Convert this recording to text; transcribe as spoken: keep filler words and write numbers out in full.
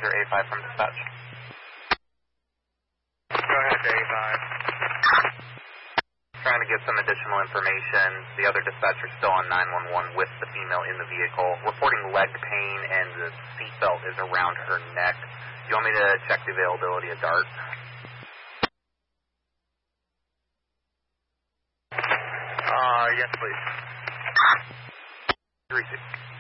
Supervisor A five from dispatch. Go ahead, A five. Trying to get some additional information. The other dispatcher is still on nine one one with the female in the vehicle, reporting leg pain and the seatbelt is around her neck. Do you want me to check the availability of DART? Uh, yes, please. Three two.